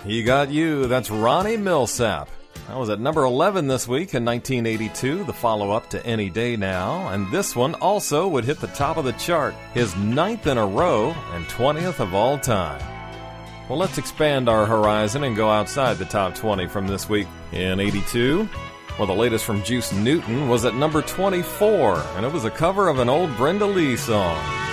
He Got You, that's Ronnie Milsap. That was at number 11 this week in 1982, the follow-up to Any Day Now, and this one also would hit the top of the chart, his 9th in a row and 20th of all time. Well, let's expand our horizon and go outside the top 20 from this week. In 82, well, the latest from Juice Newton was at number 24, and it was a cover of an old Brenda Lee song.